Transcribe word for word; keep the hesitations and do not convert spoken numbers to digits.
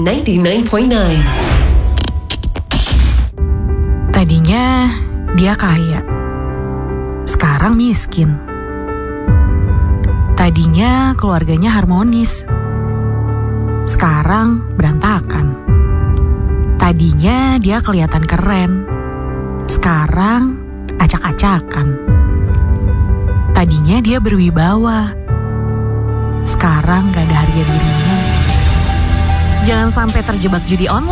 sembilan puluh sembilan point sembilan. Tadinya dia kaya, sekarang miskin. Tadinya keluarganya harmonis, sekarang berantakan. Tadinya dia kelihatan keren, sekarang acak-acakan. Tadinya dia berwibawa, sekarang gak ada harga dirinya. Jangan sampai terjebak judi online.